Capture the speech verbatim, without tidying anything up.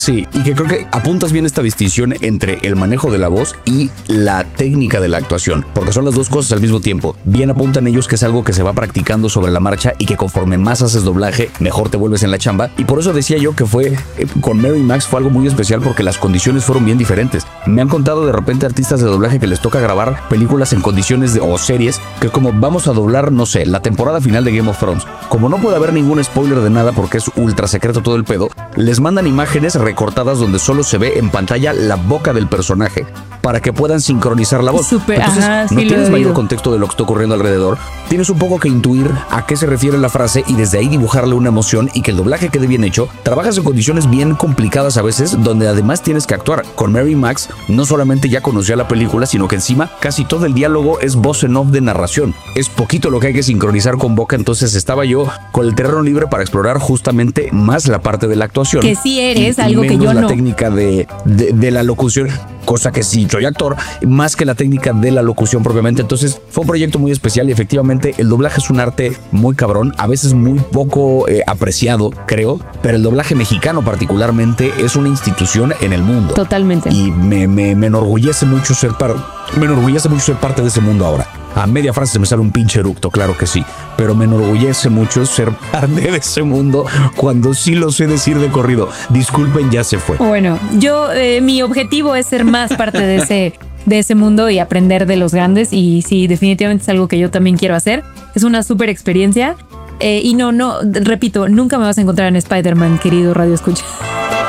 Sí, y que creo que apuntas bien esta distinción entre el manejo de la voz y la técnica de la actuación, porque son las dos cosas al mismo tiempo. Bien apuntan ellos que es algo que se va practicando sobre la marcha y que conforme más haces doblaje, mejor te vuelves en la chamba. Y por eso decía yo que fue, eh, con Mary Max fue algo muy especial porque las condiciones fueron bien diferentes. Me han contado de repente artistas de doblaje que les toca grabar películas en condiciones de, o series, que es como vamos a doblar, no sé, la temporada final de Game of Thrones. Como no puede haber ningún spoiler de nada porque es ultra secreto todo el pedo, les mandan imágenes recortadas donde solo se ve en pantalla la boca del personaje para que puedan sincronizar la voz. Super, Entonces ajá, sí, no lo tienes he mayor oído. contexto de lo que está ocurriendo alrededor, tienes un poco que intuir a qué se refiere la frase y desde ahí dibujarle una emoción y que el doblaje quede bien hecho. Trabajas en condiciones bien complicadas a veces donde además tienes que actuar. Con Mary Max no solamente ya conocía la película, sino que encima casi todo el diálogo es voz en off de narración. Es poquito lo que hay que sincronizar con boca, entonces estaba yo con el terreno libre para explorar justamente más la parte de la actuación. Que sí eres, y, y algo que menos yo la no. técnica de, de, de la locución, cosa que sí soy actor, más que la técnica de la locución propiamente. Entonces fue un proyecto muy especial y efectivamente el doblaje es un arte muy cabrón, a veces muy poco eh, apreciado, creo, pero el doblaje mexicano particularmente es una institución en el mundo. Totalmente. Y me, me, me enorgullece mucho ser par, me enorgullece mucho ser parte de ese mundo ahora. A media frase se me sale un pinche eructo, claro que sí, pero me enorgullece mucho ser parte de ese mundo cuando sí lo sé decir de corrido. Disculpen, ya se fue. Bueno, yo, eh, mi objetivo es ser más parte de ese, de ese mundo y aprender de los grandes. Y sí, definitivamente es algo que yo también quiero hacer. Es una súper experiencia. Eh, y no, no, repito, nunca me vas a encontrar en Spider-Man, querido Radio Escucha.